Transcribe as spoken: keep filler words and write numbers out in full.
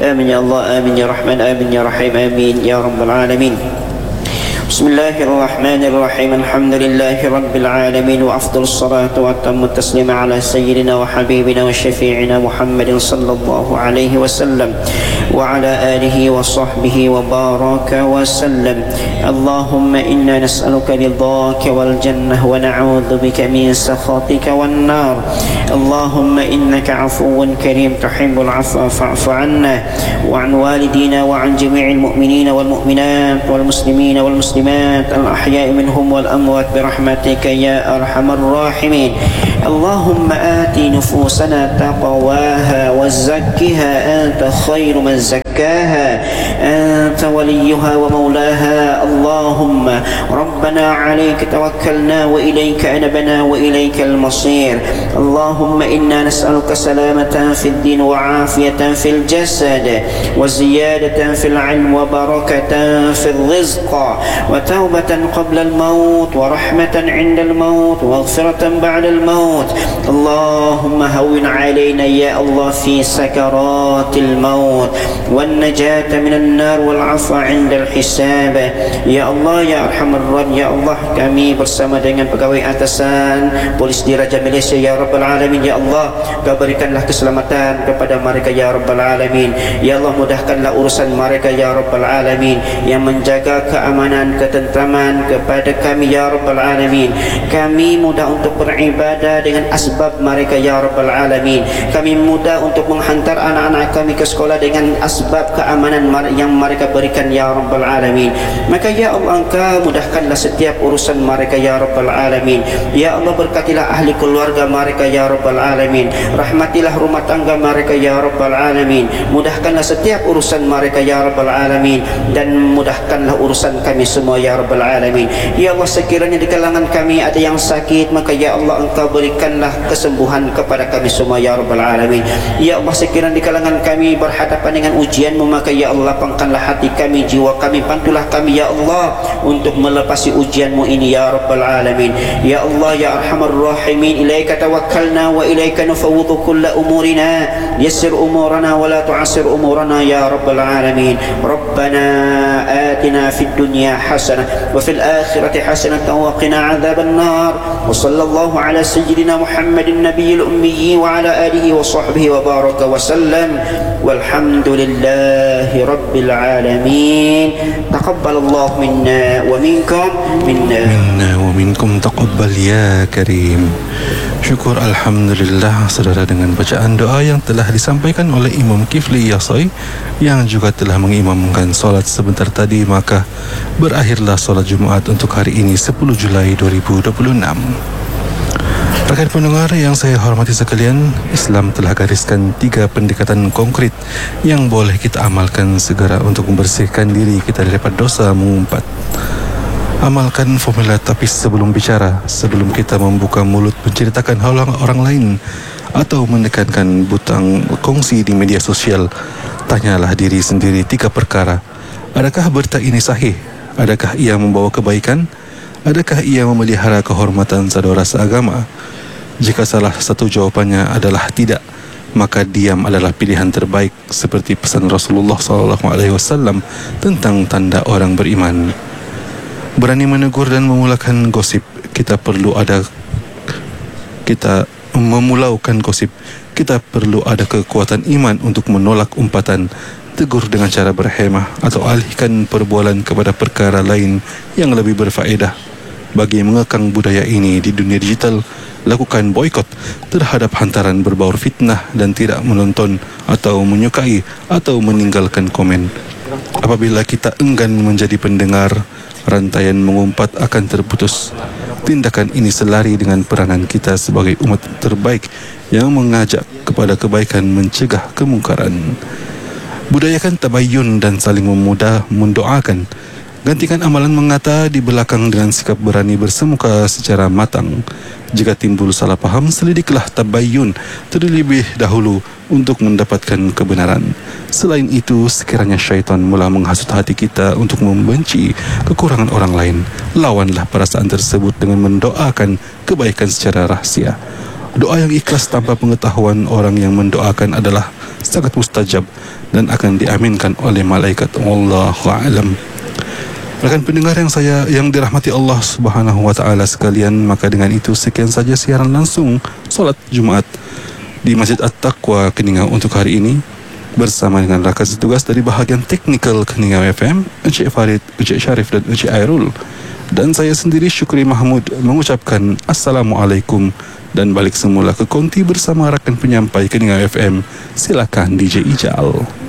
آمين يا الله آمين يا رحمن آمين يا رحيم آمين يا رب العالمين. بسم الله الرحمن الرحيم. الحمد لله رب العالمين، وأفضل الصلاة وأتم التسليم على سيدنا وحبيبنا وشفيعنا محمد صلى الله عليه وسلم وعلى آله وصحبه وبارك وسلم. اللهم إنا نسألك رضاك والجنة ونعوذ بك من سخطك والنار. اللهم إنك عفو كريم تحب العفو فاعف عنا وعن والدينا وعن جميع المؤمنين والمؤمنات والمسلمين والمسلمات الأحياء منهم والأموات برحمتك يا أرحم الراحمين. اللهم آت نفوسنا تقواها وزكها أنت خير من زكاها أنت وليها ومولاها. اللهم ربنا عليك توكلنا وإليك أنبنا وإليك المصير. اللهم إنا نسألك سلامة في الدين وعافية في الجسد وزيادة في العلم وبركة في الرزق وتوبة قبل الموت ورحمة عند الموت ومغفرة بعد الموت. اللهم هون علينا يا الله في سكرات الموت والنجاة من النار والعفو عند الحساب. Ya Allah, ya Arhamar Rahim, ya Allah, kami bersama dengan pegawai atasan Polis Diraja Malaysia, ya Rabbal Alamin, ya Allah, Kau berikanlah keselamatan kepada mereka, ya Rabbal Alamin. Ya Allah, mudahkanlah urusan mereka, ya Rabbal Alamin, yang menjaga keamanan, ketentraman kepada kami, ya Rabbal Alamin. Kami mudah untuk beribadah dengan asbab mereka, ya Rabbal Alamin. Kami mudah untuk menghantar anak-anak kami ke sekolah dengan asbab keamanan yang mereka berikan, ya Rabbal Alamin. Maka ya Allah, Engkau mudahkanlah setiap urusan mereka, ya Rabbal Alamin. Ya Allah, berkatilah ahli keluarga mereka, ya Rabbal Alamin. Rahmatilah rumah tangga mereka, ya Rabbal Alamin. Mudahkanlah setiap urusan mereka, ya Rabbal Alamin, dan mudahkanlah urusan kami semua, ya Rabbal Alamin. Ya Allah, sekiranya di kalangan kami ada yang sakit, maka ya Allah, Engkau berikanlah kesembuhan kepada kami semua, ya Rabbal Alamin. Ya Allah, sekiranya di kalangan kami berhadapan dengan ujian-Mu, maka ya Allah, lapangkanlah hati kami, jiwa kami, bantulah kami, ya Allah, untuk melepasi ujian-Mu ini, ya Rabbal Alamin. Ya Allah, ya Arhamar Rahimin, ilaika tawakkalna wa ilaika nufawwidhu kulla umurina, yassir umurana wa la tu'assir umurana, ya Rabbal Alamin. Rabbana atina fid dunya hasanah wa fil akhirati hasanah wa qina adzaban nar. Wa sallallahu ala sayyidina Muhammadin nabiyil ummi wa ala alihi wa sahbihi wa baraka wa sallam. Walhamdulillahi rabbil alamin. Taqabbalallahu minna wa minkum minna minna wa minkum taqabbal ya karim. Syukur alhamdulillah saudara, dengan bacaan doa yang telah disampaikan oleh Imam Kifli Yasai yang juga telah mengimamkan solat sebentar tadi, maka berakhirlah solat Jumaat untuk hari ini sepuluh Julai dua ribu dua puluh enam. Rakan pendengar yang saya hormati sekalian, Islam telah gariskan tiga pendekatan konkret yang boleh kita amalkan segera untuk membersihkan diri kita daripada dosa mengumpat. Amalkan formula tapis sebelum bicara, sebelum kita membuka mulut menceritakan hal orang lain atau menekankan butang kongsi di media sosial. Tanyalah diri sendiri tiga perkara. Adakah berita ini sahih? Adakah ia membawa kebaikan? Adakah ia memelihara kehormatan saudara seagama? Jika salah satu jawapannya adalah tidak, maka diam adalah pilihan terbaik, seperti pesan Rasulullah sallallahu alaihi wasallam tentang tanda orang beriman. Berani menegur dan memulakan gosip. Kita perlu ada kita memulaukan gosip. Kita perlu ada kekuatan iman untuk menolak umpatan. Tegur dengan cara berhemah atau alihkan perbualan kepada perkara lain yang lebih berfaedah. Bagi mengekang budaya ini di dunia digital, lakukan boikot terhadap hantaran berbaur fitnah dan tidak menonton atau menyukai atau meninggalkan komen. Apabila kita enggan menjadi pendengar, rantaian mengumpat akan terputus. Tindakan ini selari dengan peranan kita sebagai umat terbaik yang mengajak kepada kebaikan, mencegah kemungkaran. Budayakan tabayyun dan saling memudah mendoakan. Gantikan amalan mengata di belakang dengan sikap berani bersemuka secara matang. Jika timbul salah faham, selidiklah tabayyun terlebih dahulu untuk mendapatkan kebenaran. Selain itu, sekiranya syaitan mula menghasut hati kita untuk membenci kekurangan orang lain, lawanlah perasaan tersebut dengan mendoakan kebaikan secara rahsia. Doa yang ikhlas tanpa pengetahuan orang yang mendoakan adalah sangat mustajab dan akan diaminkan oleh malaikat. Wallahu a'lam. Rakan pendengar yang saya yang dirahmati Allah Subhanahu wa taala sekalian, maka dengan itu sekian saja siaran langsung solat Jumaat di Masjid At-Taqwa Keningau untuk hari ini, bersama dengan rakan setugas dari bahagian teknikal Keningau F M, Encik Farid, Encik Syarif dan Encik Airul, dan saya sendiri Syukri Mahmud mengucapkan Assalamualaikum dan balik semula ke konti bersama rakan penyampai Keningau F M. Silakan D J Ijal.